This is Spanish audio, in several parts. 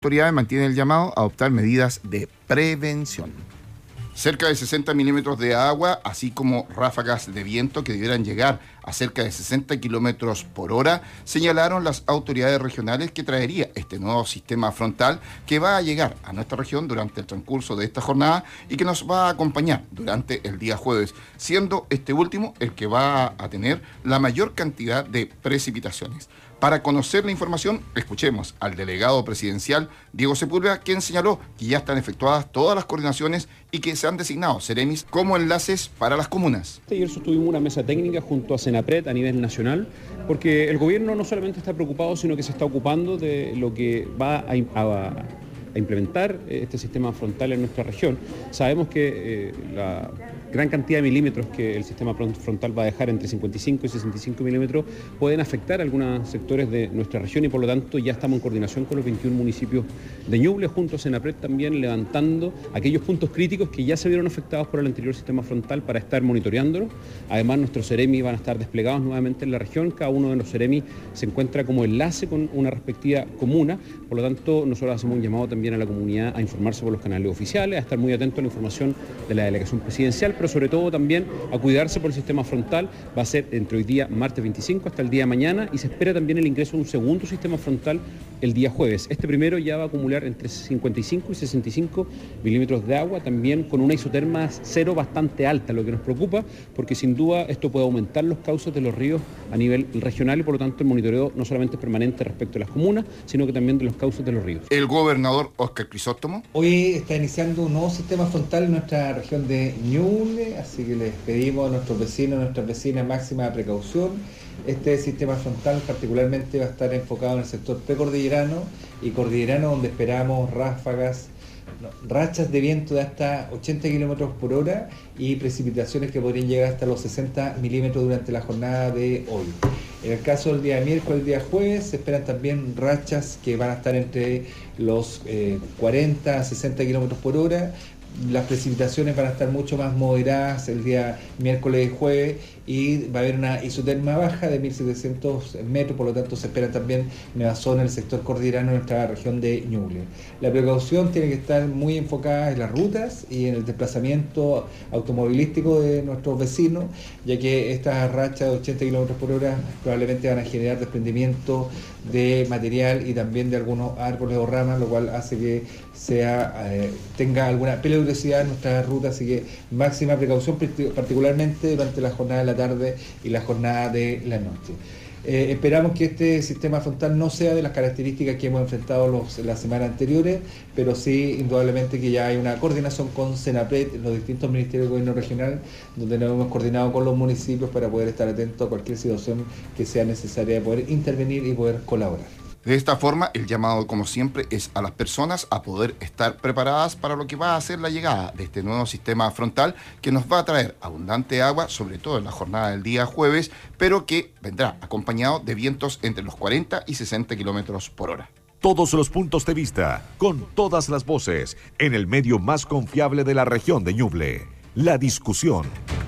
autoridades mantienen el llamado a adoptar medidas de prevención. Cerca de 60 milímetros de agua, así como ráfagas de viento que debieran llegar a cerca de 60 kilómetros por hora, señalaron las autoridades regionales que traería este nuevo sistema frontal que va a llegar a nuestra región durante el transcurso de esta jornada y que nos va a acompañar durante el día jueves, siendo este último el que va a tener la mayor cantidad de precipitaciones. Para conocer la información, escuchemos al delegado presidencial Diego Sepúlveda, quien señaló que ya están efectuadas todas las coordinaciones y que se han designado Ceremis como enlaces para las comunas. Ayer tuvimos una mesa técnica junto a Senapred a nivel nacional, porque el gobierno no solamente está preocupado, sino que se está ocupando de lo que va a implementar este sistema frontal en nuestra región. Sabemos que la gran cantidad de milímetros que el sistema frontal va a dejar, entre 55 y 65 milímetros, pueden afectar a algunos sectores de nuestra región y por lo tanto ya estamos en coordinación con los 21 municipios de Ñuble, junto a Senapred también levantando aquellos puntos críticos que ya se vieron afectados por el anterior sistema frontal para estar monitoreándolo. Además, nuestros Ceremi van a estar desplegados nuevamente en la región. Cada uno de los Ceremi se encuentra como enlace con una respectiva comuna. Por lo tanto, nosotros hacemos un llamado también a la comunidad a informarse por los canales oficiales, a estar muy atentos a la información de la delegación presidencial, pero sobre todo también a cuidarse por el sistema frontal. Va a ser entre hoy día, martes 25, hasta el día de mañana, y se espera también el ingreso de un segundo sistema frontal el día jueves. Este primero ya va a acumular entre 55 y 65 milímetros de agua, también con una isoterma cero bastante alta, lo que nos preocupa, porque sin duda esto puede aumentar los cauces de los ríos a nivel regional y por lo tanto el monitoreo no solamente es permanente respecto a las comunas, sino que también de los cauces de los ríos. El gobernador Óscar Crisóstomo. Hoy está iniciando un nuevo sistema frontal en nuestra región de Ñuble, así que les pedimos a nuestros vecinos, a nuestras vecinas máxima precaución. Este sistema frontal particularmente va a estar enfocado en el sector precordillerano y cordillerano, donde esperamos rachas de viento de hasta 80 kilómetros por hora y precipitaciones que podrían llegar hasta los 60 milímetros durante la jornada de hoy. En el caso del día miércoles, el día jueves, se esperan también rachas que van a estar entre los 40 a 60 kilómetros por hora. Las precipitaciones van a estar mucho más moderadas el día miércoles y jueves y va a haber una isoterma baja de 1.700 metros, por lo tanto se espera también nevazón en el sector cordillerano en nuestra región de Ñuble. La precaución tiene que estar muy enfocada en las rutas y en el desplazamiento automovilístico de nuestros vecinos, ya que estas rachas de 80 km por hora probablemente van a generar desprendimiento de material y también de algunos árboles o ramas, lo cual hace que tenga alguna peligrosidad en nuestra ruta, así que máxima precaución, particularmente durante la jornada de la tarde y la jornada de la noche. Esperamos que este sistema frontal no sea de las características que hemos enfrentado las semanas anteriores, pero sí indudablemente que ya hay una coordinación con Senapred, los distintos ministerios de gobierno regional, donde nos hemos coordinado con los municipios para poder estar atentos a cualquier situación que sea necesaria de poder intervenir y poder colaborar. De esta forma, el llamado, como siempre, es a las personas a poder estar preparadas para lo que va a ser la llegada de este nuevo sistema frontal que nos va a traer abundante agua, sobre todo en la jornada del día jueves, pero que vendrá acompañado de vientos entre los 40 y 60 kilómetros por hora. Todos los puntos de vista, con todas las voces, en el medio más confiable de la región de Ñuble. La discusión.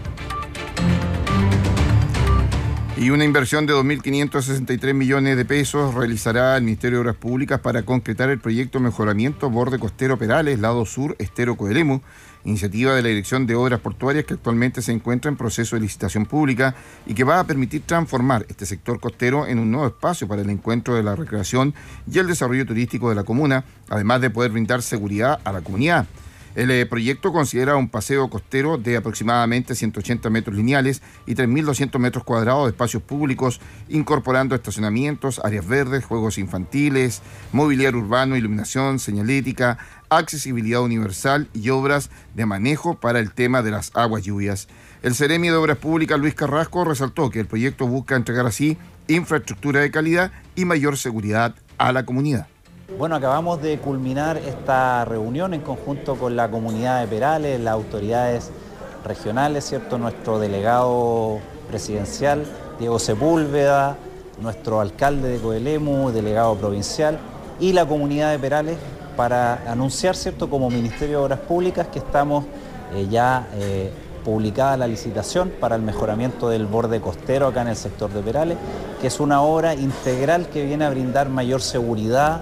Y una inversión de 2.563 millones de pesos realizará el Ministerio de Obras Públicas para concretar el proyecto Mejoramiento Borde Costero Perales, lado sur, Estero Coelemu, iniciativa de la Dirección de Obras Portuarias que actualmente se encuentra en proceso de licitación pública y que va a permitir transformar este sector costero en un nuevo espacio para el encuentro de la recreación y el desarrollo turístico de la comuna, además de poder brindar seguridad a la comunidad. El proyecto considera un paseo costero de aproximadamente 180 metros lineales y 3.200 metros cuadrados de espacios públicos, incorporando estacionamientos, áreas verdes, juegos infantiles, mobiliario urbano, iluminación, señalética, accesibilidad universal y obras de manejo para el tema de las aguas lluvias. El Ceremi de Obras Públicas, Luis Carrasco, resaltó que el proyecto busca entregar así infraestructura de calidad y mayor seguridad a la comunidad. Bueno, acabamos de culminar esta reunión en conjunto con la comunidad de Perales, las autoridades regionales, ¿cierto? Nuestro delegado presidencial, Diego Sepúlveda, nuestro alcalde de Coelemu, delegado provincial y la comunidad de Perales para anunciar, ¿cierto?, como Ministerio de Obras Públicas que estamos publicada la licitación para el mejoramiento del borde costero acá en el sector de Perales, que es una obra integral que viene a brindar mayor seguridad,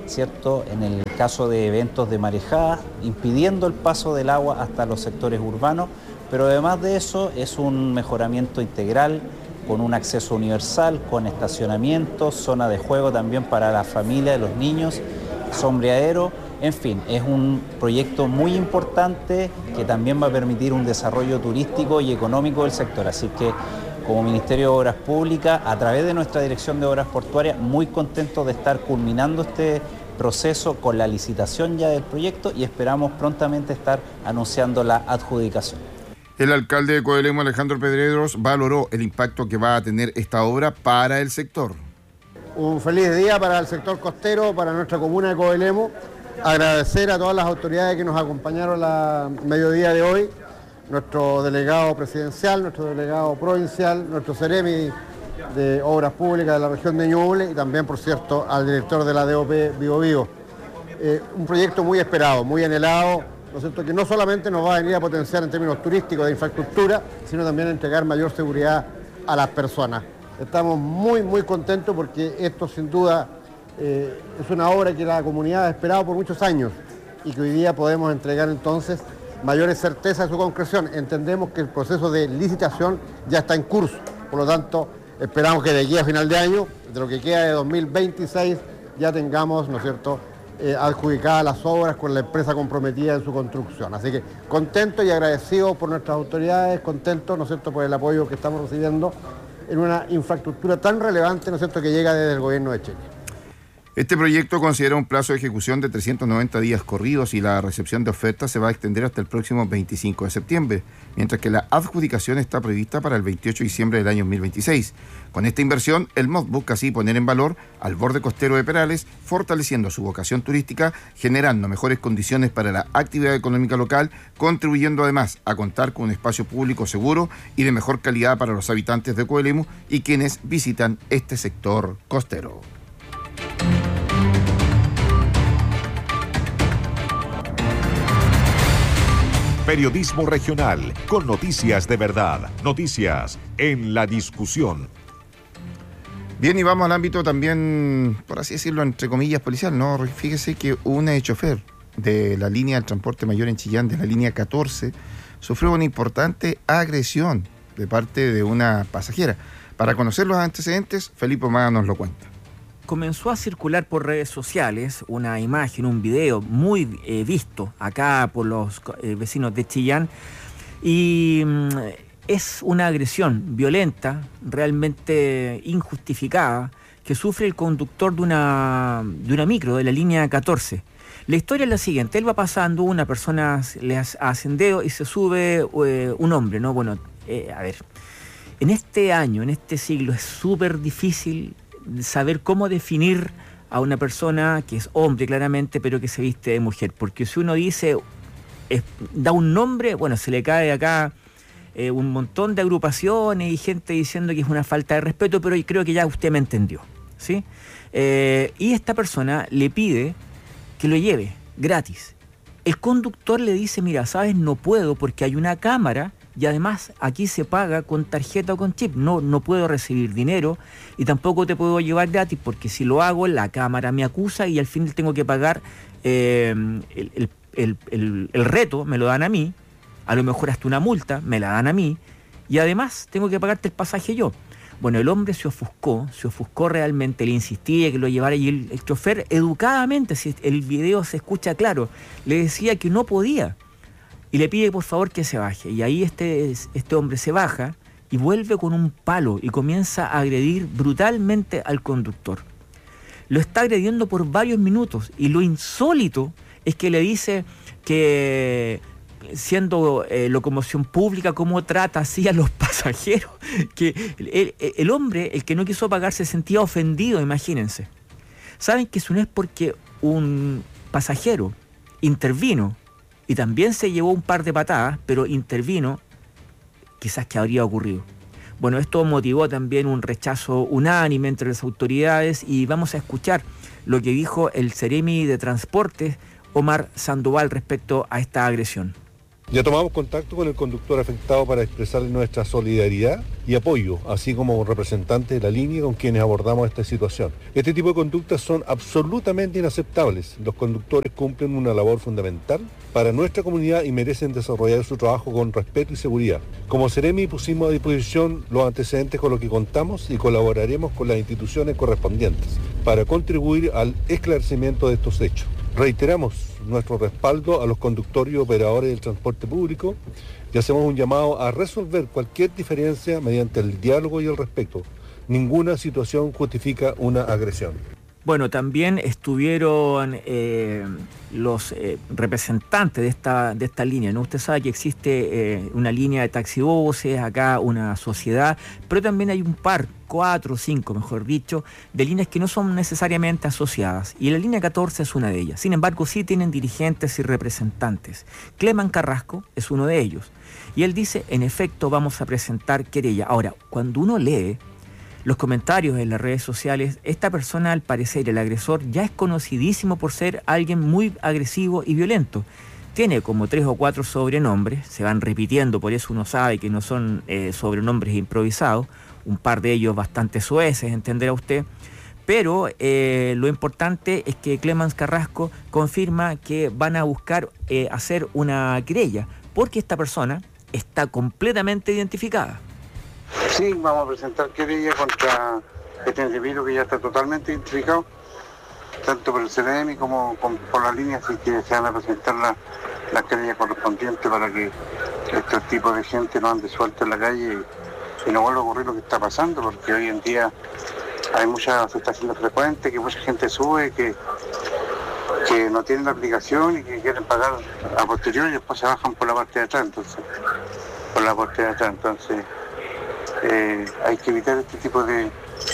¿cierto?, en el caso de eventos de marejada, impidiendo el paso del agua hasta los sectores urbanos, pero además de eso es un mejoramiento integral con un acceso universal, con estacionamientos, zona de juego también para la familia de los niños, sombreadero, en fin, es un proyecto muy importante que también va a permitir un desarrollo turístico y económico del sector, así que como Ministerio de Obras Públicas, a través de nuestra Dirección de Obras Portuarias, muy contentos de estar culminando este proceso con la licitación ya del proyecto y esperamos prontamente estar anunciando la adjudicación. El alcalde de Coelemu, Alejandro Pedreros, valoró el impacto que va a tener esta obra para el sector. Un feliz día para el sector costero, para nuestra comuna de Coelemu. Agradecer a todas las autoridades que nos acompañaron a mediodía de hoy, nuestro delegado presidencial, nuestro delegado provincial, nuestro Ceremi de Obras Públicas de la región de Ñuble y también, por cierto, al director de la DOP Biobío. Un proyecto muy esperado, muy anhelado, ¿no es cierto?, que no solamente nos va a venir a potenciar en términos turísticos de infraestructura, sino también a entregar mayor seguridad a las personas. Estamos muy, muy contentos porque esto sin duda es una obra que la comunidad ha esperado por muchos años y que hoy día podemos entregar entonces mayores certezas de su concreción. Entendemos que el proceso de licitación ya está en curso, por lo tanto esperamos que de aquí a final de año, de lo que queda de 2026, ya tengamos, ¿no es cierto?, adjudicadas las obras con la empresa comprometida en su construcción. Así que contento y agradecido por nuestras autoridades, contentos, ¿no es cierto?, por el apoyo que estamos recibiendo en una infraestructura tan relevante, ¿no es cierto?, que llega desde el gobierno de Chile. Este proyecto considera un plazo de ejecución de 390 días corridos y la recepción de ofertas se va a extender hasta el próximo 25 de septiembre, mientras que la adjudicación está prevista para el 28 de diciembre del año 2026. Con esta inversión, el MOD busca así poner en valor al borde costero de Perales, fortaleciendo su vocación turística, generando mejores condiciones para la actividad económica local, contribuyendo además a contar con un espacio público seguro y de mejor calidad para los habitantes de Coelemu y quienes visitan este sector costero. Periodismo regional, con noticias de verdad, noticias en la discusión. Bien, y vamos al ámbito también, por así decirlo, entre comillas, policial, ¿no? Fíjese que una chofer de la línea del transporte mayor en Chillán, de la línea 14, sufrió una importante agresión de parte de una pasajera. Para conocer los antecedentes, Felipe Omada nos lo cuenta. Comenzó a circular por redes sociales una imagen, un video muy visto acá por los vecinos de Chillán y es una agresión violenta, realmente injustificada, que sufre el conductor de una micro de la línea 14. La historia es la siguiente: él va pasando, una persona le hace dedo y se sube un hombre, ¿no? Bueno, a ver, en este año, en este siglo es súper difícil saber cómo definir a una persona que es hombre claramente, pero que se viste de mujer, porque si uno dice, da un nombre, bueno, se le cae acá un montón de agrupaciones y gente diciendo que es una falta de respeto, pero creo que ya usted me entendió, ¿sí? Y esta persona le pide que lo lleve gratis. El conductor le dice, mira, sabes, no puedo porque hay una cámara y además aquí se paga con tarjeta o con chip. No puedo recibir dinero y tampoco te puedo llevar gratis porque si lo hago la cámara me acusa y al fin tengo que pagar el reto, me lo dan a mí, a lo mejor hasta una multa, me la dan a mí y además tengo que pagarte el pasaje yo. Bueno, el hombre se ofuscó realmente, le insistía que lo llevara y el chofer educadamente, si el video se escucha claro, le decía que no podía. Y le pide por favor que se baje. Y ahí este hombre se baja y vuelve con un palo y comienza a agredir brutalmente al conductor. Lo está agrediendo por varios minutos y lo insólito es que le dice que, siendo locomoción pública, cómo trata así a los pasajeros. Que el hombre, el que no quiso pagar, se sentía ofendido, imagínense. Saben que eso no es porque un pasajero intervino y también se llevó un par de patadas, pero intervino, quizás que habría ocurrido. Bueno, esto motivó también un rechazo unánime entre las autoridades y vamos a escuchar lo que dijo el Ceremi de Transportes, Omar Sandoval, respecto a esta agresión. Ya tomamos contacto con el conductor afectado para expresarle nuestra solidaridad y apoyo, así como representantes de la línea con quienes abordamos esta situación. Este tipo de conductas son absolutamente inaceptables. Los conductores cumplen una labor fundamental para nuestra comunidad y merecen desarrollar su trabajo con respeto y seguridad. Como Seremi pusimos a disposición los antecedentes con los que contamos y colaboraremos con las instituciones correspondientes para contribuir al esclarecimiento de estos hechos. Reiteramos nuestro respaldo a los conductores y operadores del transporte público y hacemos un llamado a resolver cualquier diferencia mediante el diálogo y el respeto. Ninguna situación justifica una agresión. Bueno, también estuvieron los representantes de esta línea, ¿no? Usted sabe que existe una línea de taxibuses, acá una sociedad, pero también hay un par, 4 o 5, mejor dicho, de líneas que no son necesariamente asociadas. Y la línea 14 es una de ellas. Sin embargo, sí tienen dirigentes y representantes. Cleman Carrasco es uno de ellos. Y él dice, en efecto, vamos a presentar querella. Ahora, cuando uno lee los comentarios en las redes sociales, esta persona, al parecer, el agresor, ya es conocidísimo por ser alguien muy agresivo y violento. Tiene como 3 o 4 sobrenombres, se van repitiendo, por eso uno sabe que no son sobrenombres improvisados, un par de ellos bastante soeces, entenderá usted. Pero lo importante es que Cleman Carrasco confirma que van a buscar hacer una querella, porque esta persona está completamente identificada. Sí, vamos a presentar querella contra este individuo que ya está totalmente identificado, tanto por el CNM como por la línea, así que se van a presentar las querellas correspondientes para que este tipo de gente no ande suelta en la calle y no vuelva a ocurrir lo que está pasando, porque hoy en día se está haciendo frecuente, que mucha gente sube, que no tienen la aplicación y que quieren pagar a posteriori y después se bajan por la parte de atrás, entonces hay que evitar este tipo de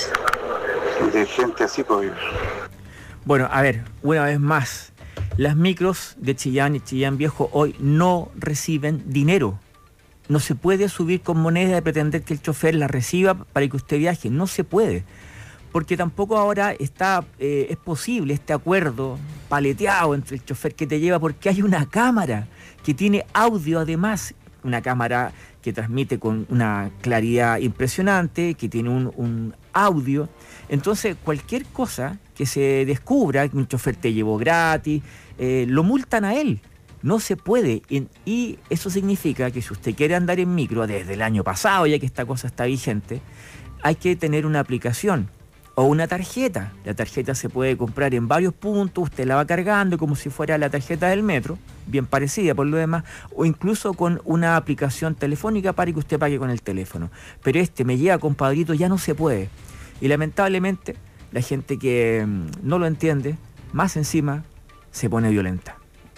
gente así, pues. Bueno, a ver, una vez más, las micros de Chillán y Chillán Viejo hoy no reciben dinero. No se puede subir con moneda y pretender que el chofer la reciba para que usted viaje. No se puede. Porque tampoco ahora es posible este acuerdo paleteado entre el chofer que te lleva, porque hay una cámara que tiene audio además, una cámara que transmite con una claridad impresionante, que tiene un audio. Entonces, cualquier cosa que se descubra, que un chofer te llevó gratis, lo multan a él. No se puede. Y eso significa que si usted quiere andar en micro desde el año pasado, ya que esta cosa está vigente, hay que tener una aplicación o una tarjeta. La tarjeta se puede comprar en varios puntos, usted la va cargando como si fuera la tarjeta del metro, bien parecida por lo demás, o incluso con una aplicación telefónica para que usted pague con el teléfono. Pero me lleva compadrito, ya no se puede. Y lamentablemente la gente que no lo entiende, más encima, se pone violenta.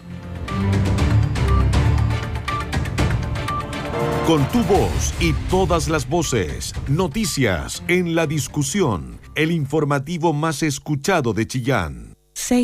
Con tu voz y todas las voces, noticias en la discusión, el informativo más escuchado de Chillán.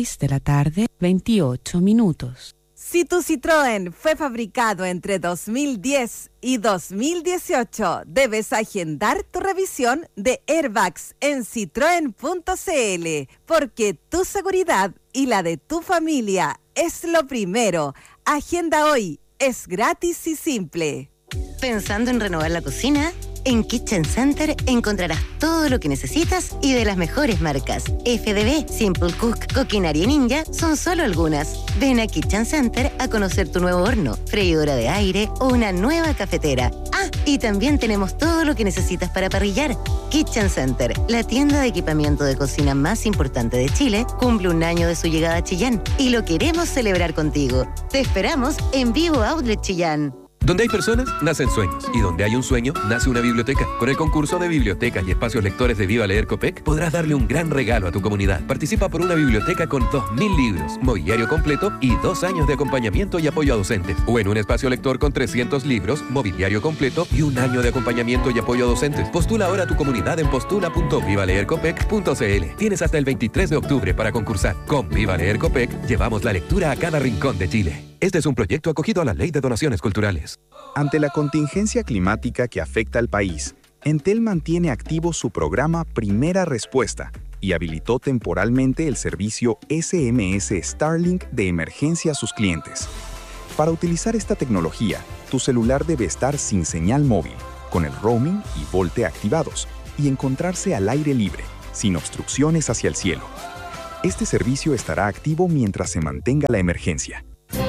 6:28 p.m. Si tu Citroën fue fabricado entre 2010 y 2018, debes agendar tu revisión de airbags en citroen.cl, porque tu seguridad y la de tu familia es lo primero. Agenda hoy, es gratis y simple. ¿Pensando en renovar la cocina? En Kitchen Center encontrarás todo lo que necesitas y de las mejores marcas. FDB, Simple Cook, Coquinaria Ninja son solo algunas. Ven a Kitchen Center a conocer tu nuevo horno, freidora de aire o una nueva cafetera. Ah, y también tenemos todo lo que necesitas para parrillar. Kitchen Center, la tienda de equipamiento de cocina más importante de Chile, cumple 1 año de su llegada a Chillán y lo queremos celebrar contigo. Te esperamos en Vivo Outlet Chillán. Donde hay personas, nacen sueños. Y donde hay un sueño, nace una biblioteca. Con el concurso de bibliotecas y espacios lectores de Viva Leer Copec, podrás darle un gran regalo a tu comunidad. Participa por una biblioteca con 2.000 libros, mobiliario completo y 2 años de acompañamiento y apoyo a docentes. O en un espacio lector con 300 libros, mobiliario completo y 1 año de acompañamiento y apoyo a docentes. Postula ahora a tu comunidad en postula.vivaleercopec.cl. Tienes hasta el 23 de octubre para concursar. Con Viva Leer Copec, llevamos la lectura a cada rincón de Chile. Este es un proyecto acogido a la Ley de Donaciones Culturales. Ante la contingencia climática que afecta al país, Entel mantiene activo su programa Primera Respuesta y habilitó temporalmente el servicio SMS Starlink de emergencia a sus clientes. Para utilizar esta tecnología, tu celular debe estar sin señal móvil, con el roaming y VoLTE activados, y encontrarse al aire libre, sin obstrucciones hacia el cielo. Este servicio estará activo mientras se mantenga la emergencia.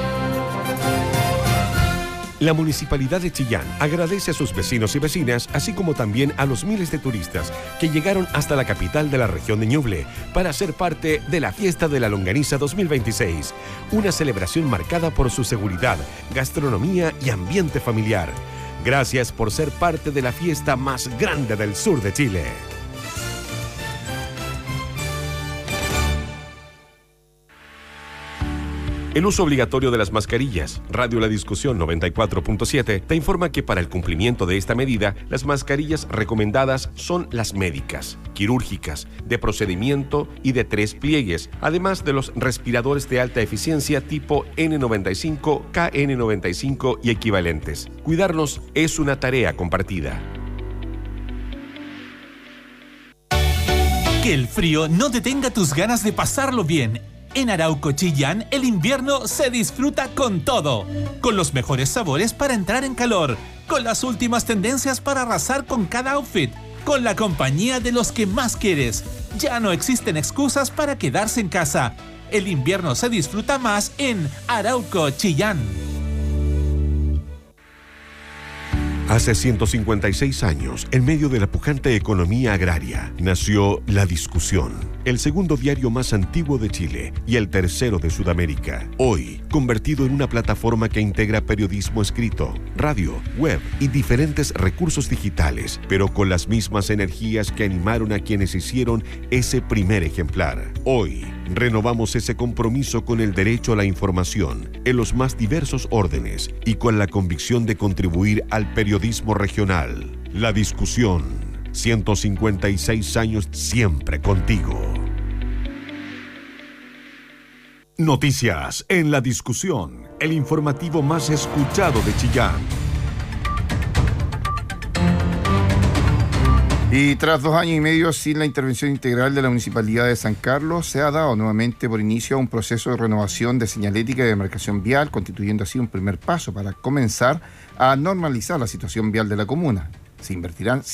La Municipalidad de Chillán agradece a sus vecinos y vecinas, así como también a los miles de turistas que llegaron hasta la capital de la región de Ñuble para ser parte de la Fiesta de la Longaniza 2026, una celebración marcada por su seguridad, gastronomía y ambiente familiar. Gracias por ser parte de la fiesta más grande del sur de Chile. El uso obligatorio de las mascarillas. Radio La Discusión 94.7 te informa que para el cumplimiento de esta medida, las mascarillas recomendadas son las médicas, quirúrgicas, de procedimiento y de 3 pliegues, además de los respiradores de alta eficiencia tipo N95, KN95 y equivalentes. Cuidarnos es una tarea compartida. Que el frío no detenga tus ganas de pasarlo bien. En Arauco Chillán, el invierno se disfruta con todo. Con los mejores sabores para entrar en calor. Con las últimas tendencias para arrasar con cada outfit. Con la compañía de los que más quieres. Ya no existen excusas para quedarse en casa. El invierno se disfruta más en Arauco Chillán. Hace 156 años, en medio de la pujante economía agraria, nació La Discusión, el segundo diario más antiguo de Chile y el tercero de Sudamérica. Hoy, convertido en una plataforma que integra periodismo escrito, radio, web y diferentes recursos digitales, pero con las mismas energías que animaron a quienes hicieron ese primer ejemplar. Hoy, renovamos ese compromiso con el derecho a la información en los más diversos órdenes y con la convicción de contribuir al periodismo regional. La Discusión, 156 años siempre contigo. Noticias en La Discusión, el informativo más escuchado de Chillán. Y tras 2 años y medio sin la intervención integral de la Municipalidad de San Carlos, se ha dado nuevamente por inicio un proceso de renovación de señalética y demarcación vial, constituyendo así un primer paso para comenzar a normalizar la situación vial de la comuna. Se invertirán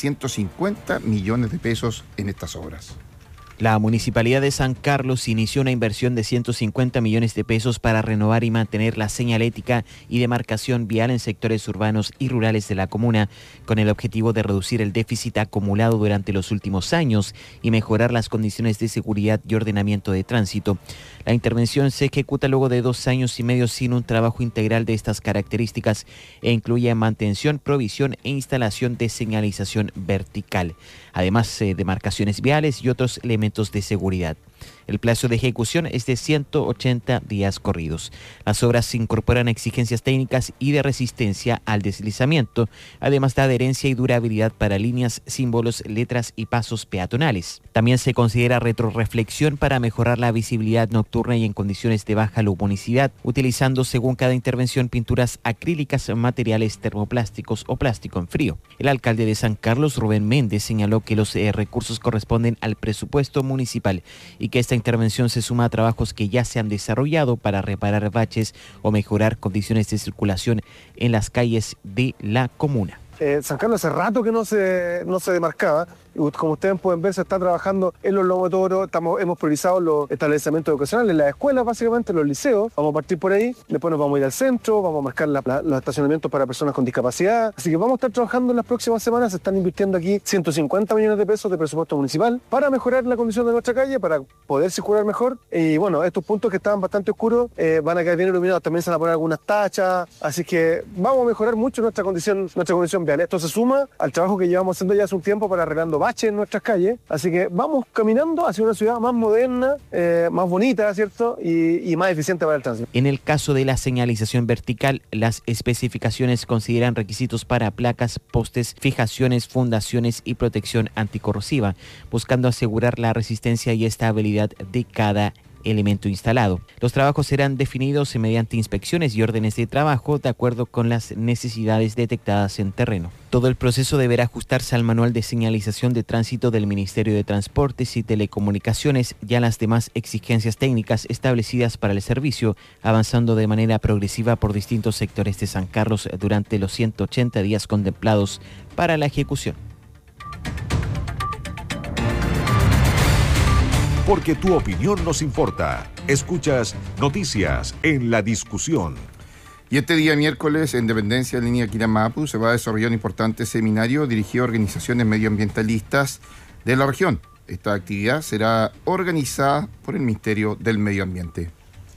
150 millones de pesos en estas obras. La Municipalidad de San Carlos inició una inversión de 150 millones de pesos para renovar y mantener la señalética y demarcación vial en sectores urbanos y rurales de la comuna, con el objetivo de reducir el déficit acumulado durante los últimos años y mejorar las condiciones de seguridad y ordenamiento de tránsito. La intervención se ejecuta luego de 2 años y medio sin un trabajo integral de estas características e incluye mantención, provisión e instalación de señalización vertical, además demarcaciones viales y otros elementos de seguridad. El plazo de ejecución es de 180 días corridos. Las obras incorporan exigencias técnicas y de resistencia al deslizamiento, además de adherencia y durabilidad para líneas, símbolos, letras y pasos peatonales. También se considera retroreflexión para mejorar la visibilidad nocturna y en condiciones de baja luminosidad, utilizando según cada intervención pinturas acrílicas, materiales termoplásticos o plástico en frío. El alcalde de San Carlos, Rubén Méndez, señaló que los recursos corresponden al presupuesto municipal y que esta intervención se suma a trabajos que ya se han desarrollado para reparar baches o mejorar condiciones de circulación en las calles de la comuna. San Carlos hace rato que no se demarcaba. Como ustedes pueden ver, se está trabajando en los lomos de toro. Hemos priorizado los establecimientos educacionales, las escuelas básicamente, los liceos. Vamos a partir por ahí, después nos vamos a ir al centro, vamos a marcar los estacionamientos para personas con discapacidad. Así que vamos a estar trabajando en las próximas semanas. Se están invirtiendo aquí 150 millones de pesos de presupuesto municipal para mejorar la condición de nuestra calle, para poder circular mejor. Y bueno, estos puntos que estaban bastante oscuros van a quedar bien iluminados. También se van a poner algunas tachas. Así que vamos a mejorar mucho nuestra condición vial. Esto se suma al trabajo que llevamos haciendo ya hace un tiempo para arreglando baches en nuestras calles, así que vamos caminando hacia una ciudad más moderna, más bonita, ¿cierto? Y más eficiente para el tránsito. En el caso de la señalización vertical, las especificaciones consideran requisitos para placas, postes, fijaciones, fundaciones y protección anticorrosiva, buscando asegurar la resistencia y estabilidad de cada elemento instalado. Los trabajos serán definidos mediante inspecciones y órdenes de trabajo de acuerdo con las necesidades detectadas en terreno. Todo el proceso deberá ajustarse al manual de señalización de tránsito del Ministerio de Transportes y Telecomunicaciones y a las demás exigencias técnicas establecidas para el servicio, avanzando de manera progresiva por distintos sectores de San Carlos durante los 180 días contemplados para la ejecución. Porque tu opinión nos importa. Escuchas Noticias en la Discusión. Y este día miércoles, en Dependencia de Línea Quilamapu, se va a desarrollar un importante seminario dirigido a organizaciones medioambientalistas de la región. Esta actividad será organizada por el Ministerio del Medio Ambiente.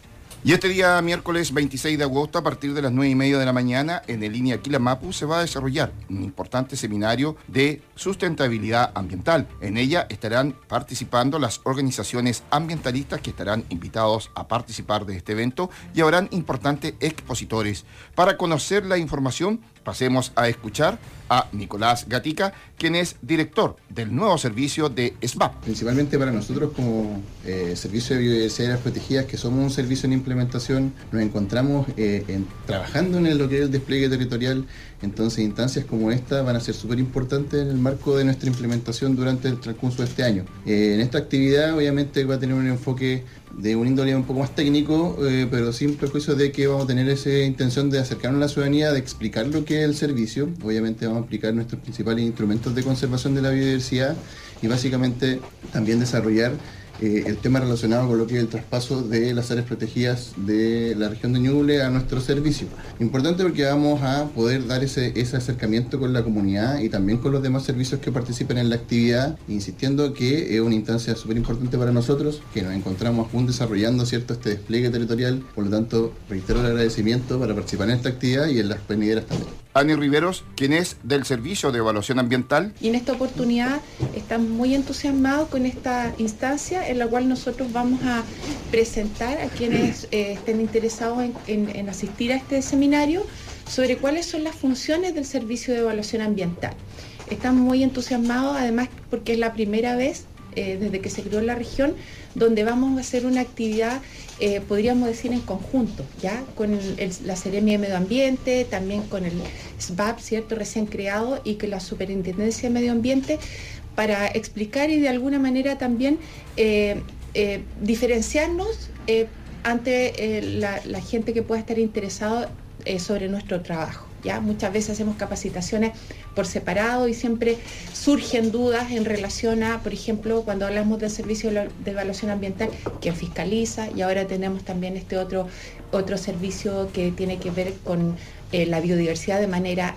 Y este día miércoles 26 de agosto, a partir de las 9:30 de la mañana, en el Línea Quilamapu se va a desarrollar un importante seminario de sustentabilidad ambiental. En ella estarán participando las organizaciones ambientalistas que estarán invitados a participar de este evento y habrán importantes expositores. Para conocer la información, pasemos a escuchar a Nicolás Gatica, quien es director del nuevo servicio de SBAP. Principalmente para nosotros como Servicio de Biodiversidad y Áreas Protegidas, que somos un servicio en implementación, nos encontramos trabajando en lo que es el despliegue territorial. Entonces instancias como esta van a ser súper importantes en el marco de nuestra implementación durante el transcurso de este año. En esta actividad obviamente va a tener un enfoque de un índole un poco más técnico, pero sin prejuicio de que vamos a tener esa intención de acercarnos a la ciudadanía, de explicar lo que es el servicio. Obviamente vamos a explicar nuestros principales instrumentos de conservación de la biodiversidad y básicamente también desarrollar el tema relacionado con lo que es el traspaso de las áreas protegidas de la región de Ñuble a nuestro servicio. Importante porque vamos a poder dar ese acercamiento con la comunidad y también con los demás servicios que participen en la actividad, insistiendo que es una instancia súper importante para nosotros, que nos encontramos aún desarrollando este despliegue territorial. Por lo tanto, reitero el agradecimiento para participar en esta actividad y en las venideras también. Ani Riveros, quien es del Servicio de Evaluación Ambiental. Y en esta oportunidad estamos muy entusiasmados con esta instancia en la cual nosotros vamos a presentar a quienes estén interesados en asistir a este seminario sobre cuáles son las funciones del Servicio de Evaluación Ambiental. Estamos muy entusiasmados además porque es la primera vez desde que se creó en la región donde vamos a hacer una actividad, podríamos decir, en conjunto, ¿ya? Con la Seremia de Medio Ambiente, también con el SBAP, ¿cierto?, recién creado, y con la Superintendencia de Medio Ambiente, para explicar y de alguna manera también diferenciarnos ante la gente que pueda estar interesado sobre nuestro trabajo. ¿Ya? Muchas veces hacemos capacitaciones por separado y siempre surgen dudas en relación a, por ejemplo, cuando hablamos del servicio de evaluación ambiental, quién fiscaliza, y ahora tenemos también este otro servicio que tiene que ver con la biodiversidad de manera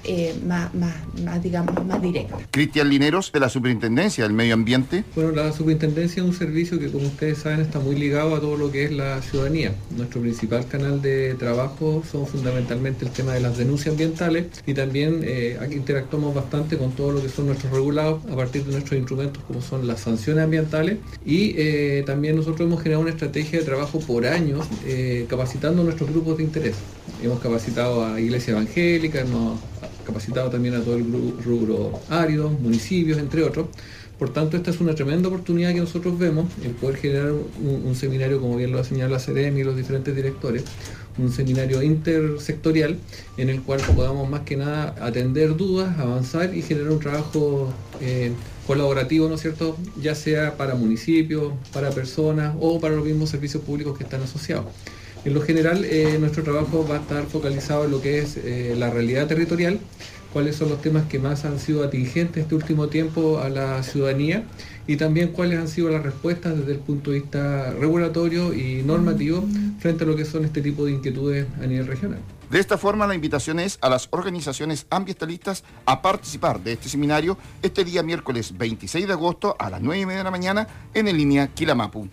más directa. Cristian Lineros, de la Superintendencia del Medio Ambiente. Bueno, la Superintendencia es un servicio que, como ustedes saben, está muy ligado a todo lo que es la ciudadanía. Nuestro principal canal de trabajo son fundamentalmente el tema de las denuncias ambientales y también aquí interactuamos bastante con todo lo que son nuestros regulados a partir de nuestros instrumentos como son las sanciones ambientales y también nosotros hemos generado una estrategia de trabajo por años capacitando a nuestros grupos de interés. Hemos capacitado a Iglesia Evangélica, hemos capacitado también a todo el rubro árido, municipios, entre otros. Por tanto, esta es una tremenda oportunidad que nosotros vemos, el poder generar un seminario, como bien lo ha señalado la CEREM y los diferentes directores, un seminario intersectorial en el cual podamos más que nada atender dudas, avanzar y generar un trabajo colaborativo, ¿no es cierto?, ya sea para municipios, para personas o para los mismos servicios públicos que están asociados. En lo general, nuestro trabajo va a estar focalizado en lo que es la realidad territorial, cuáles son los temas que más han sido atingentes este último tiempo a la ciudadanía y también cuáles han sido las respuestas desde el punto de vista regulatorio y normativo frente a lo que son este tipo de inquietudes a nivel regional. De esta forma, la invitación es a las organizaciones ambientalistas a participar de este seminario este día miércoles 26 de agosto a las 9:30 de la mañana en el Línea Quilamapu.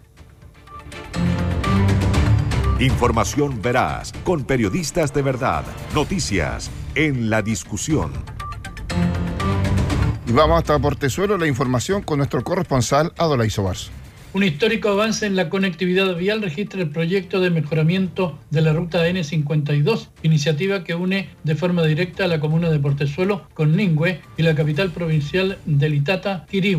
Información veraz, con periodistas de verdad. Noticias en la Discusión. Y vamos hasta Portezuelo, la información con nuestro corresponsal Adolai Sobarzo. Un histórico avance en la conectividad vial registra el proyecto de mejoramiento de la ruta N52, iniciativa que une de forma directa a la comuna de Portezuelo con Ningüe y la capital provincial del Itata, Quirihue.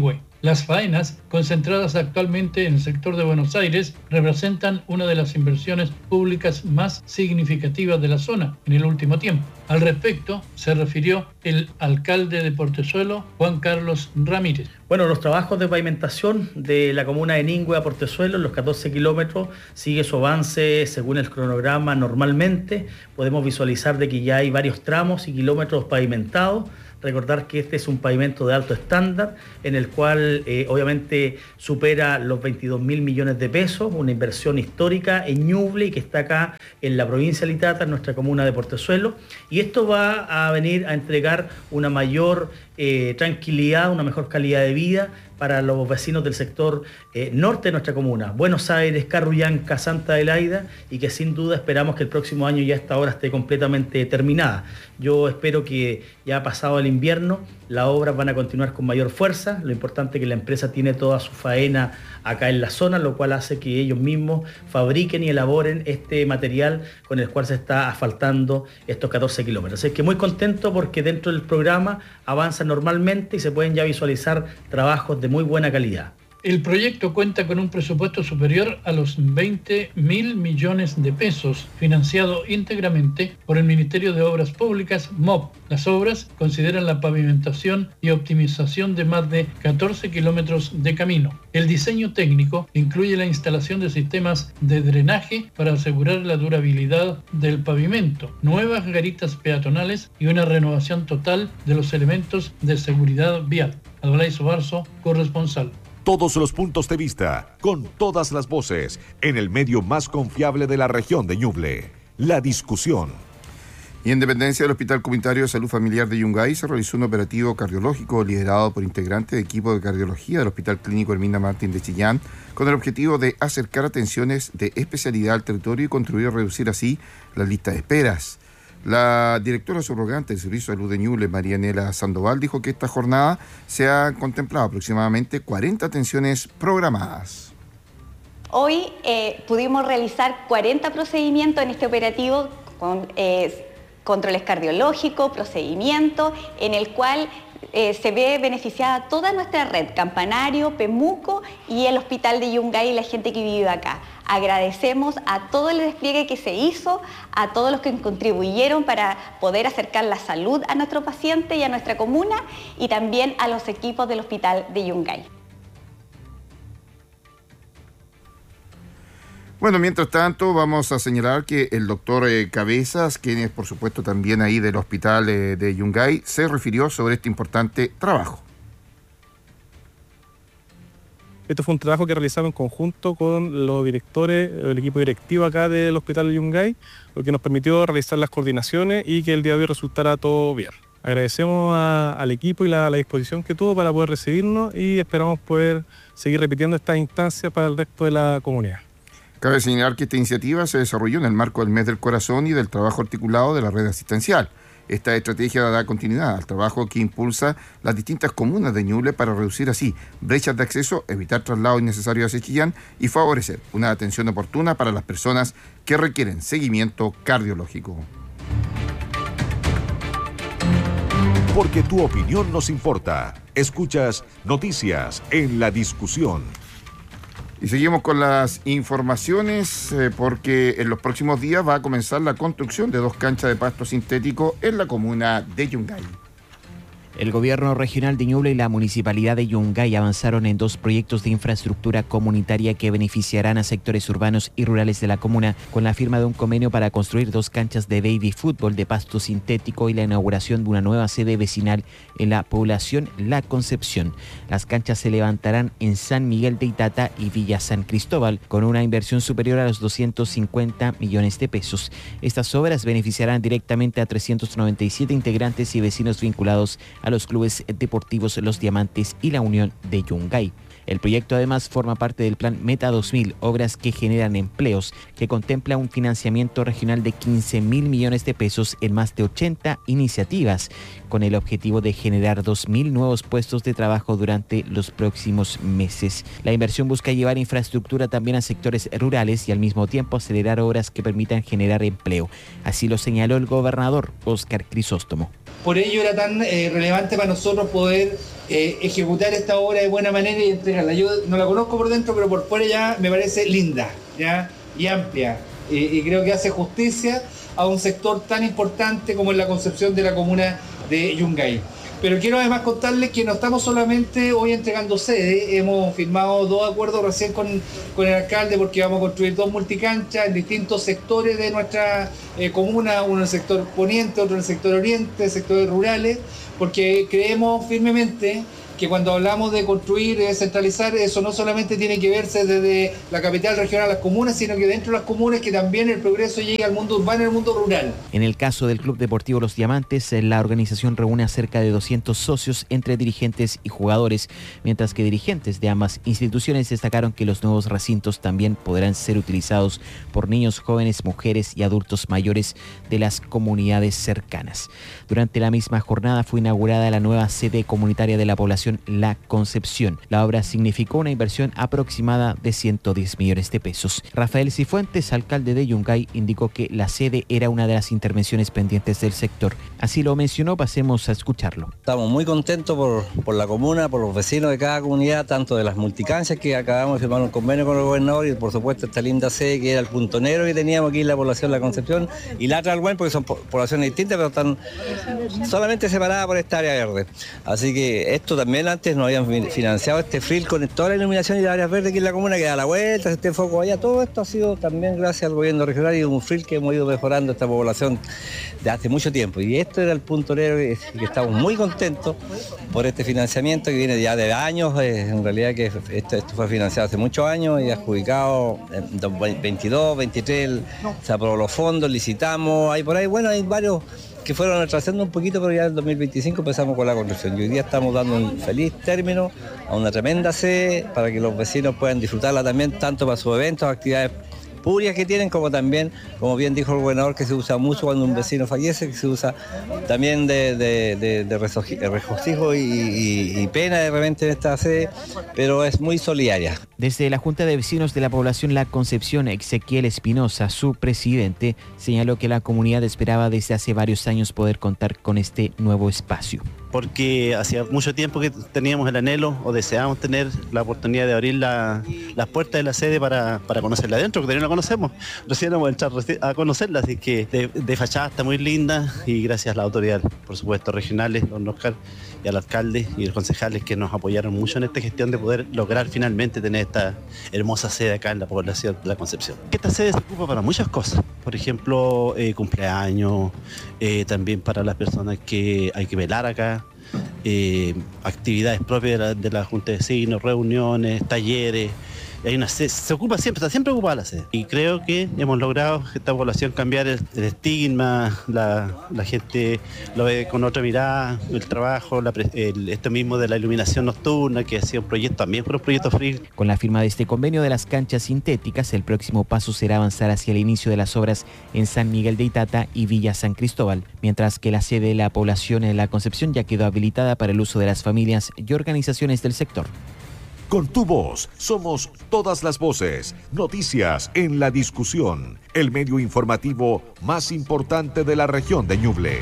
Las faenas, concentradas actualmente en el sector de Buenos Aires, representan una de las inversiones públicas más significativas de la zona en el último tiempo. Al respecto, se refirió el alcalde de Portezuelo, Juan Carlos Ramírez. Bueno, los trabajos de pavimentación de la comuna de Ningüe a Portezuelo, los 14 kilómetros, sigue su avance según el cronograma normalmente. Podemos visualizar de que ya hay varios tramos y kilómetros pavimentados. Recordar que este es un pavimento de alto estándar, en el cual obviamente supera los 22.000 millones de pesos, una inversión histórica en Ñuble y que está acá en la provincia de Litata, en nuestra comuna de Portezuelo. Y esto va a venir a entregar una mayor tranquilidad, una mejor calidad de vida para los vecinos del sector norte de nuestra comuna, Buenos Aires, Carruyanca, Santa Adelaida, y que sin duda esperamos que el próximo año ya a esta hora esté completamente terminada. Yo espero que ya pasado el invierno las obras van a continuar con mayor fuerza. Lo importante es que la empresa tiene toda su faena acá en la zona, lo cual hace que ellos mismos fabriquen y elaboren este material con el cual se está asfaltando estos 14 kilómetros. Así que muy contento porque dentro del programa avanza normalmente y se pueden ya visualizar trabajos de muy buena calidad. El proyecto cuenta con un presupuesto superior a los 20.000 millones de pesos, financiado íntegramente por el Ministerio de Obras Públicas, MOP. Las obras consideran la pavimentación y optimización de más de 14 kilómetros de camino. El diseño técnico incluye la instalación de sistemas de drenaje para asegurar la durabilidad del pavimento, nuevas garitas peatonales y una renovación total de los elementos de seguridad vial. Adolay Sobarzo, corresponsal. Todos los puntos de vista, con todas las voces, en el medio más confiable de la región de Ñuble. La discusión. Y en dependencia del Hospital Comunitario de Salud Familiar de Yungay se realizó un operativo cardiológico liderado por integrantes del equipo de cardiología del Hospital Clínico Herminda Martín de Chillán, con el objetivo de acercar atenciones de especialidad al territorio y contribuir a reducir así las listas de esperas. La directora subrogante del Servicio de Salud de Ñuble, Marianela Sandoval, dijo que esta jornada se ha contemplado aproximadamente 40 atenciones programadas. Hoy pudimos realizar 40 procedimientos en este operativo con controles cardiológicos, procedimientos, en el cual se ve beneficiada toda nuestra red, Campanario, Pemuco y el Hospital de Yungay y la gente que vive acá. Agradecemos a todo el despliegue que se hizo, a todos los que contribuyeron para poder acercar la salud a nuestro paciente y a nuestra comuna, y también a los equipos del Hospital de Yungay. Bueno, mientras tanto vamos a señalar que el doctor Cabezas, quien es por supuesto también ahí del Hospital de Yungay, se refirió sobre este importante trabajo. Esto fue un trabajo que realizamos en conjunto con los directores, el equipo directivo acá del Hospital de Yungay, lo que nos permitió realizar las coordinaciones y que el día de hoy resultara todo bien. Agradecemos al equipo y la disposición que tuvo para poder recibirnos y esperamos poder seguir repitiendo estas instancias para el resto de la comunidad. Cabe señalar que esta iniciativa se desarrolló en el marco del Mes del Corazón y del trabajo articulado de la red asistencial. Esta estrategia da continuidad al trabajo que impulsa las distintas comunas de Ñuble para reducir así brechas de acceso, evitar traslados innecesarios hacia Chillán y favorecer una atención oportuna para las personas que requieren seguimiento cardiológico. Porque tu opinión nos importa. Escuchas Noticias en la Discusión. Y seguimos con las informaciones porque en los próximos días va a comenzar la construcción de 2 canchas de pasto sintético en la comuna de Yungay. El gobierno regional de Ñuble y la municipalidad de Yungay avanzaron en 2 proyectos de infraestructura comunitaria que beneficiarán a sectores urbanos y rurales de la comuna, con la firma de un convenio para construir 2 canchas de baby fútbol de pasto sintético y la inauguración de una nueva sede vecinal en la población La Concepción. Las canchas se levantarán en San Miguel de Itata y Villa San Cristóbal, con una inversión superior a los 250 millones de pesos. Estas obras beneficiarán directamente a 397 integrantes y vecinos vinculados a los clubes deportivos Los Diamantes y la Unión de Yungay. El proyecto además forma parte del Plan Meta 2000, obras que generan empleos, que contempla un financiamiento regional de 15.000 millones de pesos en más de 80 iniciativas, con el objetivo de generar 2.000 nuevos puestos de trabajo durante los próximos meses. La inversión busca llevar infraestructura también a sectores rurales y al mismo tiempo acelerar obras que permitan generar empleo. Así lo señaló el gobernador Óscar Crisóstomo. por ello era tan relevante para nosotros poder ejecutar esta obra de buena manera y entregarla. Yo no la conozco por dentro, pero por fuera ya me parece linda, ¿ya? Y amplia, y creo que hace justicia a un sector tan importante como es la concepción de la comuna de Yungay. Pero quiero además contarles que no estamos solamente hoy entregando sede, hemos firmado 2 acuerdos recién con el alcalde porque vamos a construir 2 multicanchas en distintos sectores de nuestra comuna, uno en el sector poniente, otro en el sector oriente, sectores rurales, porque creemos firmemente que cuando hablamos de construir y descentralizar, eso no solamente tiene que verse desde la capital regional a las comunas, sino que dentro de las comunas que también el progreso llegue al mundo urbano y al mundo rural. En el caso del Club Deportivo Los Diamantes, la organización reúne a cerca de 200 socios entre dirigentes y jugadores, mientras que dirigentes de ambas instituciones destacaron que los nuevos recintos también podrán ser utilizados por niños, jóvenes, mujeres y adultos mayores de las comunidades cercanas. Durante la misma jornada fue inaugurada la nueva sede comunitaria de la población La Concepción. La obra significó una inversión aproximada de 110 millones de pesos. Rafael Cifuentes, alcalde de Yungay, indicó que la sede era una de las intervenciones pendientes del sector. Así lo mencionó, pasemos a escucharlo. Estamos muy contentos por la comuna, por los vecinos de cada comunidad, tanto de las multicanchas que acabamos de firmar un convenio con el gobernador y por supuesto esta linda sede que era el punto negro que teníamos aquí en la población La Concepción y la Tralhuén, porque son poblaciones distintas pero están solamente separadas por esta área verde. Así que esto también antes nos habían financiado este FRIL con toda la iluminación y las áreas verdes aquí en la comuna que da la vuelta, este foco allá, todo esto ha sido también gracias al gobierno regional y un FRIL que hemos ido mejorando esta población de hace mucho tiempo. Y esto era el punto negro que estamos muy contentos por este financiamiento que viene ya de años, en realidad que esto fue financiado hace muchos años y adjudicado en 2022, 2023, se aprobó los fondos, licitamos, hay por ahí, bueno, hay varios que fueron atrasando un poquito, pero ya en 2025 empezamos con la construcción. Y hoy día estamos dando un feliz término a una tremenda sede para que los vecinos puedan disfrutarla también, tanto para sus eventos, actividades públicas que tienen, como también, como bien dijo el gobernador, que se usa mucho cuando un vecino fallece, que se usa también de regocijo y pena de repente en esta sede, pero es muy solidaria. Desde la Junta de Vecinos de la Población La Concepción, Ezequiel Espinosa, su presidente, señaló que la comunidad esperaba desde hace varios años poder contar con este nuevo espacio. Porque hacía mucho tiempo que teníamos el anhelo o deseábamos tener la oportunidad de abrir las puertas de la sede para conocerla adentro, que todavía no la conocemos. Recién vamos a entrar a conocerla, así que de fachada está muy linda y gracias a las autoridades, por supuesto, regionales, don Oscar, y al alcalde y a los concejales que nos apoyaron mucho en esta gestión de poder lograr finalmente tener esta hermosa sede acá en la población de La Concepción. Esta sede se ocupa para muchas cosas, por ejemplo, cumpleaños, también para las personas que hay que velar acá, actividades propias de la Junta de Vecinos, reuniones, talleres. Hay una sede, se ocupa siempre, está siempre ocupada la sede. Y creo que hemos logrado que esta población cambiar el estigma, la gente lo ve con otra mirada, el trabajo, esto mismo de la iluminación nocturna, que ha sido un proyecto, también fue un proyecto FRIL. Con la firma de este convenio de las canchas sintéticas, el próximo paso será avanzar hacia el inicio de las obras en San Miguel de Itata y Villa San Cristóbal, mientras que la sede de la población en La Concepción ya quedó habilitada para el uso de las familias y organizaciones del sector. Con tu voz, somos todas las voces. Noticias en la discusión. El medio informativo más importante de la región de Ñuble.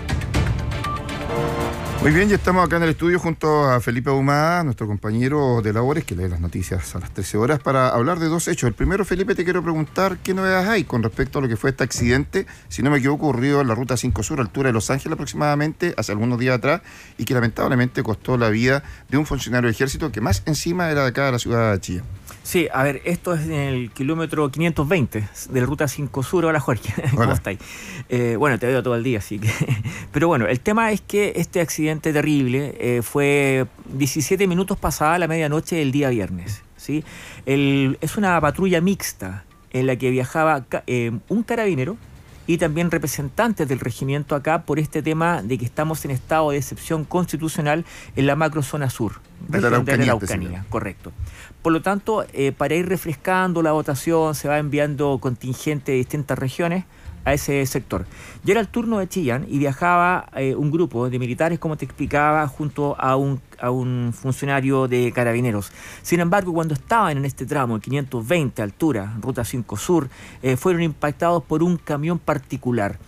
Muy bien, ya estamos acá en el estudio junto a Felipe Ahumada, nuestro compañero de labores, que lee las noticias a las 13 horas, para hablar de dos hechos. El primero, Felipe, te quiero preguntar qué novedades hay con respecto a lo que fue este accidente, si no me equivoco, ocurrido en la Ruta 5 Sur, altura de Los Ángeles aproximadamente, hace algunos días atrás, y que lamentablemente costó la vida de un funcionario del ejército que más encima era de acá de la ciudad de Chillán. Sí, a ver, esto es en el kilómetro 520 de la Ruta 5 Sur. Hola, Jorge, ¿cómo estáis? Bueno, te veo todo el día, así que... Pero bueno, el tema es que este accidente terrible fue 17 minutos pasada la medianoche del día viernes, ¿sí? Es una patrulla mixta en la que viajaba un carabinero y también representantes del regimiento acá por este tema de que estamos en estado de excepción constitucional en la macrozona sur de la Araucanía, correcto. Por lo tanto, para ir refrescando la votación, se va enviando contingente de distintas regiones a ese sector. Ya era el turno de Chillán y viajaba un grupo de militares, como te explicaba, junto a un funcionario de carabineros. Sin embargo, cuando estaban en este tramo, 520 altura, Ruta 5 Sur, fueron impactados por un camión particular.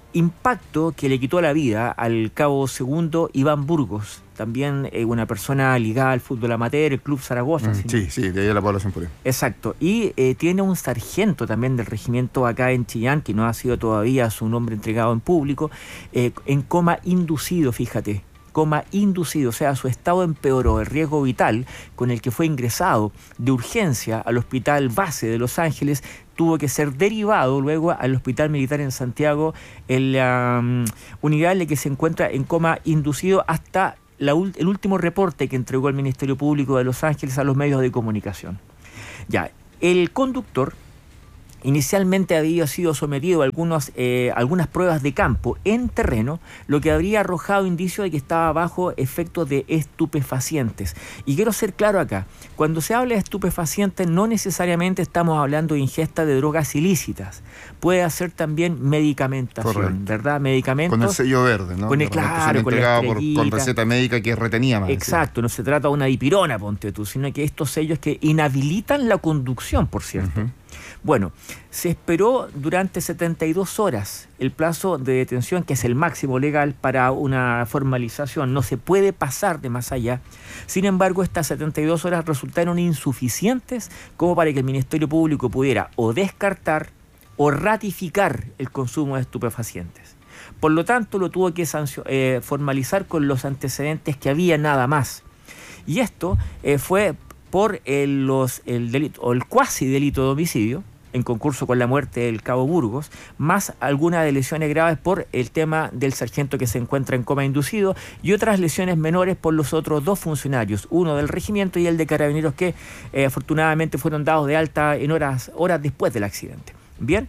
impacto que le quitó la vida al cabo segundo Iván Burgos, también una persona ligada al fútbol amateur, el Club Zaragoza. Sí, de ahí a la población por ahí. Exacto. Y tiene un sargento también del regimiento acá en Chillán, que no ha sido todavía su nombre entregado en público, en coma inducido, fíjate. Coma inducido, o sea, su estado empeoró, el riesgo vital con el que fue ingresado de urgencia al Hospital Base de Los Ángeles tuvo que ser derivado luego al Hospital Militar en Santiago, en la unidad en la que se encuentra en coma inducido hasta el último reporte que entregó el Ministerio Público de Los Ángeles a los medios de comunicación. Ya, el conductor inicialmente había sido sometido a algunas pruebas de campo en terreno, lo que habría arrojado indicio de que estaba bajo efectos de estupefacientes. Y quiero ser claro acá, cuando se habla de estupefacientes no necesariamente estamos hablando de ingesta de drogas ilícitas, puede ser también medicamentación. Correcto. ¿Verdad? Medicamentos. Con el sello verde, ¿no? Con el, claro, con la con receta médica que retenía más. Exacto, no se trata de una dipirona, ponte tú, sino que estos sellos que inhabilitan la conducción, por cierto. Bueno, se esperó durante 72 horas el plazo de detención, que es el máximo legal para una formalización. No se puede pasar de más allá. Sin embargo, estas 72 horas resultaron insuficientes como para que el Ministerio Público pudiera o descartar o ratificar el consumo de estupefacientes. Por lo tanto, lo tuvo que formalizar con los antecedentes que había, nada más. Y esto fue por el delito o el cuasi delito de homicidio en concurso con la muerte del cabo Burgos, más algunas de lesiones graves por el tema del sargento que se encuentra en coma inducido y otras lesiones menores por los otros dos funcionarios, uno del regimiento y el de carabineros, que afortunadamente fueron dados de alta en horas después del accidente. Bien,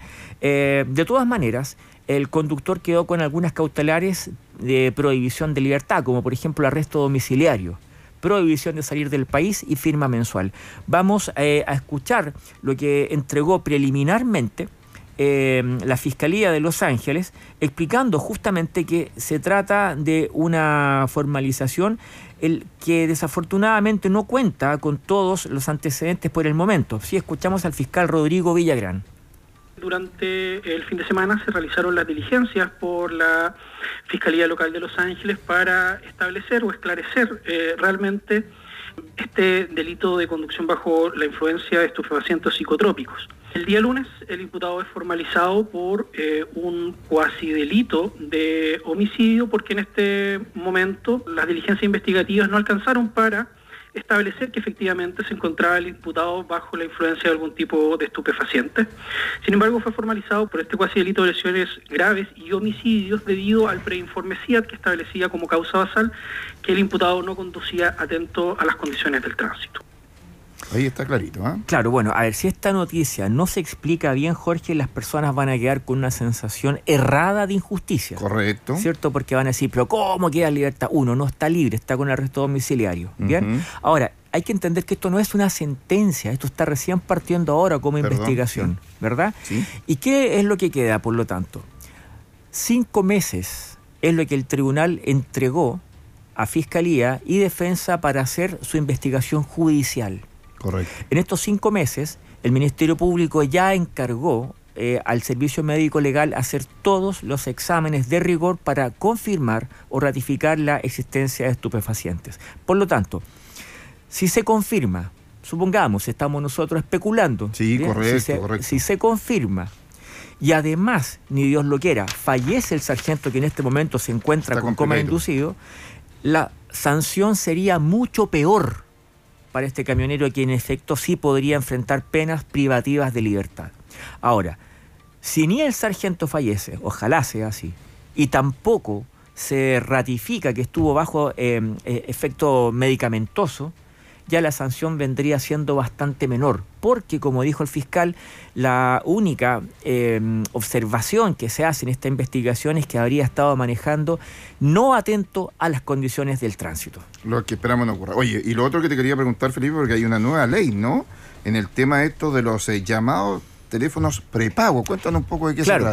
de todas maneras, el conductor quedó con algunas cautelares de prohibición de libertad, como por ejemplo arresto domiciliario, prohibición de salir del país y firma mensual. Vamos a escuchar lo que entregó preliminarmente la Fiscalía de Los Ángeles, explicando justamente que se trata de una formalización que desafortunadamente no cuenta con todos los antecedentes por el momento. Sí, escuchamos al fiscal Rodrigo Villagrán. Durante el fin de semana se realizaron las diligencias por la Fiscalía Local de Los Ángeles para establecer o esclarecer realmente este delito de conducción bajo la influencia de estupefacientes psicotrópicos. El día lunes el imputado es formalizado por un cuasi delito de homicidio, porque en este momento las diligencias investigativas no alcanzaron para establecer que efectivamente se encontraba el imputado bajo la influencia de algún tipo de estupefaciente. Sin embargo, fue formalizado por este cuasi delito de lesiones graves y homicidios debido al preinforme CIAT, que establecía como causa basal que el imputado no conducía atento a las condiciones del tránsito. Ahí está clarito, ¿eh? Claro, bueno, a ver, si esta noticia no se explica bien, Jorge, las personas van a quedar con una sensación errada de injusticia. Correcto. ¿Cierto? Porque van a decir, pero ¿cómo queda en libertad? Uno no está libre, está con arresto domiciliario. ¿Bien? Ahora, hay que entender que esto no es una sentencia, esto está recién partiendo ahora como investigación, sí. ¿Verdad? Sí. ¿Y qué es lo que queda, por lo tanto? 5 meses es lo que el tribunal entregó a Fiscalía y Defensa para hacer su investigación judicial. Correcto. En estos 5 meses, el Ministerio Público ya encargó al Servicio Médico Legal hacer todos los exámenes de rigor para confirmar o ratificar la existencia de estupefacientes. Por lo tanto, si se confirma, supongamos, estamos nosotros especulando. Sí, correcto. Si se confirma y además, ni Dios lo quiera, fallece el sargento que en este momento se encuentra con coma inducido, la sanción sería mucho peor para este camionero, que en efecto sí podría enfrentar penas privativas de libertad. Ahora, si ni el sargento fallece, ojalá sea así, y tampoco se ratifica que estuvo bajo efecto medicamentoso, ya la sanción vendría siendo bastante menor, porque, como dijo el fiscal, la única observación que se hace en esta investigación es que habría estado manejando no atento a las condiciones del tránsito. Lo que esperamos no ocurra. Oye, y lo otro que te quería preguntar, Felipe, porque hay una nueva ley, ¿no?, en el tema esto de los llamados teléfonos prepago. Cuéntanos un poco de qué se trata.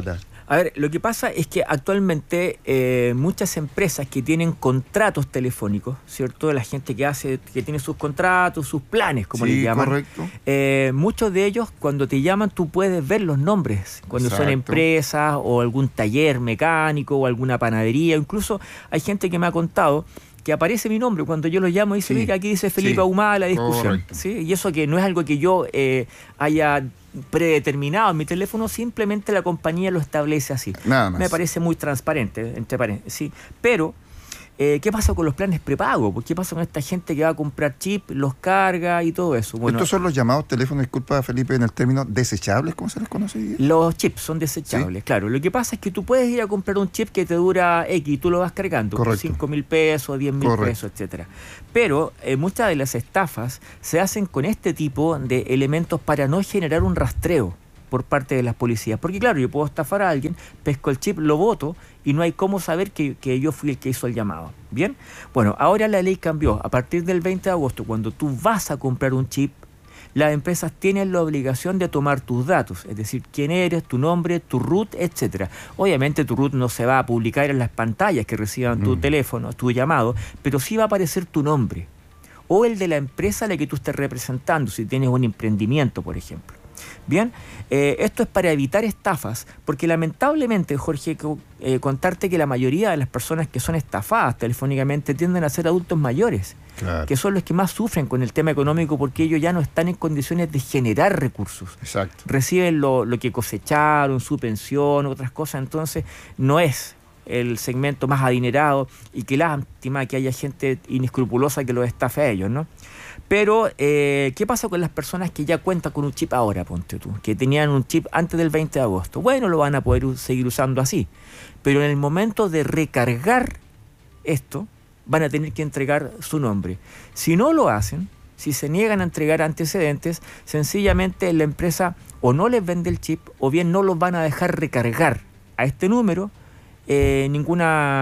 A ver, lo que pasa es que actualmente muchas empresas que tienen contratos telefónicos, ¿cierto? La gente que tiene sus contratos, sus planes, como le llaman. Correcto. Muchos de ellos, cuando te llaman, tú puedes ver los nombres. Cuando son empresas o algún taller mecánico o alguna panadería. Incluso hay gente que me ha contado que aparece mi nombre cuando yo lo llamo y dice, mira, aquí dice Felipe Ahumada la discusión. ¿Sí? Y eso que no es algo que yo haya predeterminado en mi teléfono, simplemente la compañía lo establece así. Nada más. Me parece muy transparente, entre paréntesis. Sí. Pero, ¿qué pasa con los planes prepago? ¿Qué pasa con esta gente que va a comprar chip, los carga y todo eso? Bueno, estos son los llamados teléfonos, disculpa Felipe, en el término desechables, ¿cómo se les conoce? Los chips son desechables, claro. Lo que pasa es que tú puedes ir a comprar un chip que te dura X y tú lo vas cargando por 5.000 pesos, 10.000 pesos, etcétera. Pero muchas de las estafas se hacen con este tipo de elementos para no generar un rastreo por parte de las policías. Porque claro, yo puedo estafar a alguien, pesco el chip, lo boto y no hay cómo saber que yo fui el que hizo el llamado. ¿Bien? Bueno, ahora la ley cambió. A partir del 20 de agosto, cuando tú vas a comprar un chip, las empresas tienen la obligación de tomar tus datos, es decir, quién eres, tu nombre, tu root, etcétera. Obviamente tu root no se va a publicar en las pantallas que reciban tu teléfono, tu llamado, pero sí va a aparecer tu nombre o el de la empresa a la que tú estés representando, si tienes un emprendimiento, por ejemplo. Bien, esto es para evitar estafas, porque lamentablemente, Jorge, contarte que la mayoría de las personas que son estafadas telefónicamente tienden a ser adultos mayores, que son los que más sufren con el tema económico porque ellos ya no están en condiciones de generar recursos. Exacto. Reciben lo que cosecharon, su pensión, otras cosas, entonces no es el segmento más adinerado y qué lástima que haya gente inescrupulosa que los estafe a ellos, ¿no? Pero, ¿qué pasa con las personas que ya cuentan con un chip ahora, ponte tú? Que tenían un chip antes del 20 de agosto. Bueno, lo van a poder seguir usando así. Pero en el momento de recargar esto, van a tener que entregar su nombre. Si no lo hacen, si se niegan a entregar antecedentes, sencillamente la empresa o no les vende el chip o bien no los van a dejar recargar a este número ningún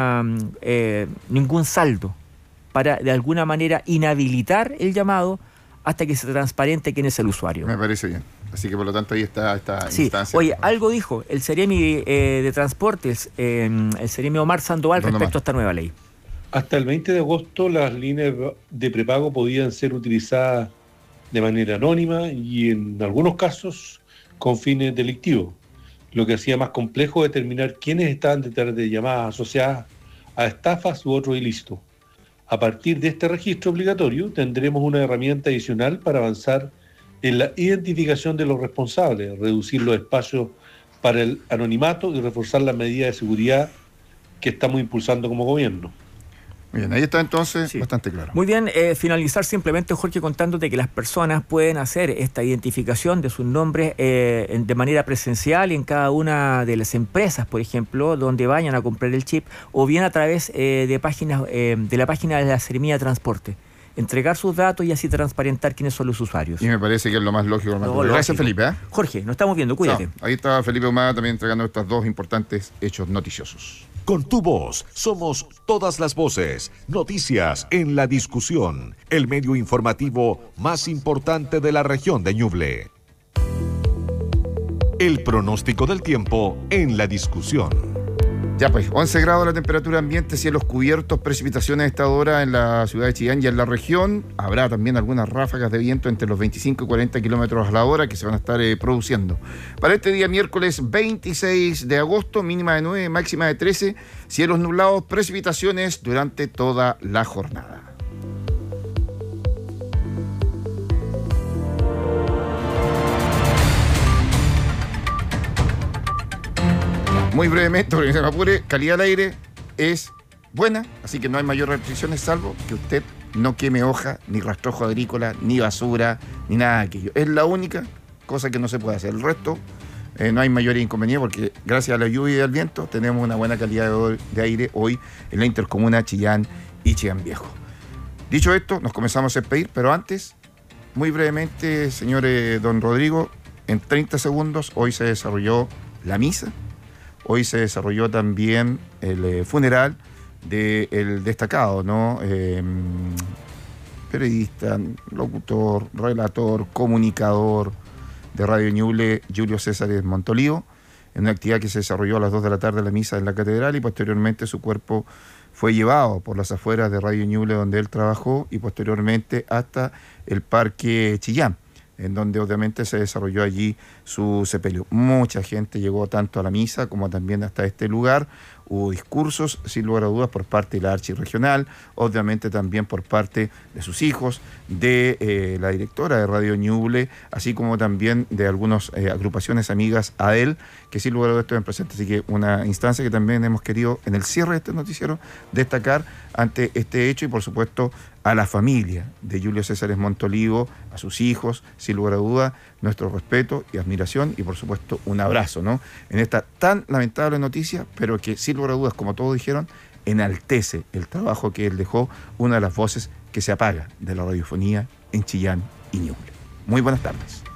saldo, para de alguna manera inhabilitar el llamado hasta que se transparente quién es el usuario. Me parece bien. Así que por lo tanto ahí está esta instancia. Oye, algo dijo el Seremi de Transportes, el Seremi Omar Sandoval, respecto a esta nueva ley. Hasta el 20 de agosto las líneas de prepago podían ser utilizadas de manera anónima y en algunos casos con fines delictivos, lo que hacía más complejo determinar quiénes estaban detrás de llamadas asociadas a estafas u otros ilícitos. A partir de este registro obligatorio tendremos una herramienta adicional para avanzar en la identificación de los responsables, reducir los espacios para el anonimato y reforzar las medidas de seguridad que estamos impulsando como gobierno. Muy bien, ahí está entonces bastante claro. Muy bien, finalizar simplemente, Jorge, contándote que las personas pueden hacer esta identificación de sus nombres de manera presencial en cada una de las empresas, por ejemplo, donde vayan a comprar el chip, o bien a través de páginas de la página de la Seremi de Transporte. Entregar sus datos y así transparentar quiénes son los usuarios. Y me parece que es lo más lógico. Gracias, Felipe. Jorge, nos estamos viendo, cuídate. Ahí está Felipe Ahumada también entregando estos dos importantes hechos noticiosos. Con tu voz somos todas las voces. Noticias en la discusión. El medio informativo más importante de la región de Ñuble. El pronóstico del tiempo en la discusión. Ya pues, 11 grados la temperatura ambiente, cielos cubiertos, precipitaciones a esta hora en la ciudad de Chillán y en la región. Habrá también algunas ráfagas de viento entre los 25 y 40 kilómetros a la hora que se van a estar produciendo. Para este día miércoles 26 de agosto, mínima de 9, máxima de 13, cielos nublados, precipitaciones durante toda la jornada. Muy brevemente, porque se me apure, calidad del aire es buena, así que no hay mayor restricciones, salvo que usted no queme hoja, ni rastrojo agrícola, ni basura, ni nada de aquello. Es la única cosa que no se puede hacer. El resto, no hay mayor inconveniente, porque gracias a la lluvia y al viento tenemos una buena calidad de aire hoy en la intercomuna Chillán y Chillán Viejo. Dicho esto, nos comenzamos a despedir, pero antes, muy brevemente, señor don Rodrigo, en 30 segundos, hoy se desarrolló la misa. Hoy se desarrolló también el funeral del destacado, ¿no? Periodista, locutor, relator, comunicador de Radio Ñuble, Julio César Montolivo. en una actividad que se desarrolló a las 2 de la tarde en la misa en la catedral, y posteriormente su cuerpo fue llevado por las afueras de Radio Ñuble, donde él trabajó, y posteriormente hasta el Parque Chillán, en donde obviamente se desarrolló allí su sepelio. Mucha gente llegó tanto a la misa como también hasta este lugar. Hubo discursos, sin lugar a dudas, por parte de la archirregional, obviamente también por parte de sus hijos, de la directora de Radio Ñuble, así como también de algunas agrupaciones amigas a él, que sin lugar a dudas estuvieron presentes. Así que una instancia que también hemos querido, en el cierre de este noticiero, destacar ante este hecho, y por supuesto a la familia de Julio César Montolivo, a sus hijos, sin lugar a dudas, nuestro respeto y admiración, y por supuesto un abrazo, ¿no?, en esta tan lamentable noticia, pero que sin lugar a dudas, como todos dijeron, enaltece el trabajo que él dejó, una de las voces que se apaga de la radiofonía en Chillán y Ñuble. Muy buenas tardes.